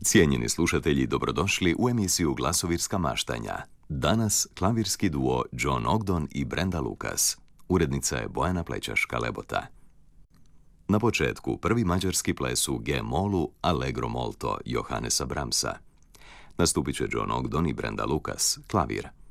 Cijenjeni slušatelji, dobrodošli u emisiju Glasovirska maštanja. Danas klavirski duo John Ogdon i Brenda Lucas. Urednica je Bojana Plećaška-Lebota. Na početku prvi mađarski ples u G-molu Allegro molto Johannesa Brahmsa. Nastupit će John Ogdon i Brenda Lucas, klavir.